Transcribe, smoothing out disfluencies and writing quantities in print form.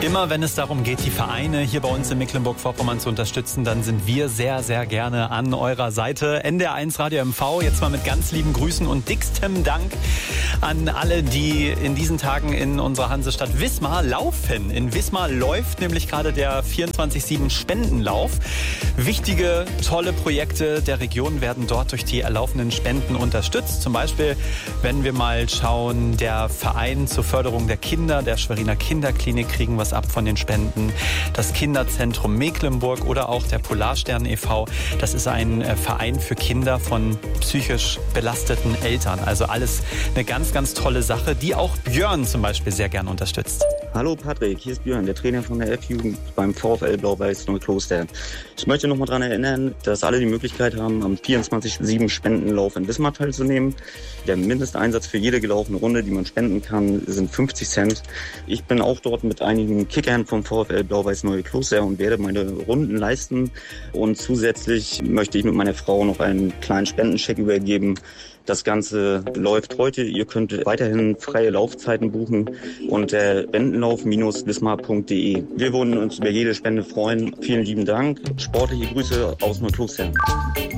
Immer wenn es darum geht, die Vereine hier bei uns in Mecklenburg-Vorpommern zu unterstützen, dann sind wir sehr, sehr gerne an eurer Seite. NDR1 Radio MV, jetzt mal mit ganz lieben Grüßen und dickstem Dank an alle, die in diesen Tagen in unserer Hansestadt Wismar laufen. In Wismar läuft nämlich gerade der 24/7 Spendenlauf. Wichtige, tolle Projekte der Region werden dort durch die erlaufenden Spenden unterstützt. Zum Beispiel, wenn wir mal schauen, der Verein zur Förderung der Kinder, der Schweriner Kinderklinik, kriegen was ab von den Spenden. Das Kinderzentrum Mecklenburg oder auch der Polarstern e.V. Das ist ein Verein für Kinder von psychisch belasteten Eltern. Also alles eine ganz, ganz tolle Sache, die auch Björn zum Beispiel sehr gern unterstützt. Hallo Patrick, hier ist Björn, der Trainer von der F-Jugend beim VfL Blau-Weiß Neukloster. Ich möchte noch mal daran erinnern, dass alle die Möglichkeit haben, am 24/7 Spendenlauf in Wismar teilzunehmen. Der Mindesteinsatz für jede gelaufene Runde, die man spenden kann, sind 50 Cent. Ich bin auch dort mit einigen Kickern vom VfL Blau-Weiß Neukloster und werde meine Runden leisten. Und zusätzlich möchte ich mit meiner Frau noch einen kleinen Spendencheck übergeben. Das Ganze läuft heute. Ihr könnt weiterhin freie Laufzeiten buchen unter spendenlauf-wismar.de. Wir würden uns über jede Spende freuen. Vielen lieben Dank. Sportliche Grüße aus Neukloster.